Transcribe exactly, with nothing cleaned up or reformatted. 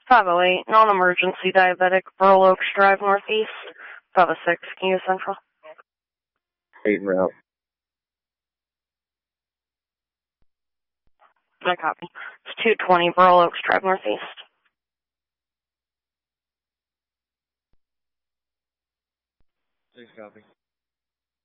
five oh eight, non-emergency diabetic, Burl Oaks Drive, Northeast. five oh six, can you use Central? eight en route. I copy. It's two twenty, Burl Oaks Drive, Northeast. six copy.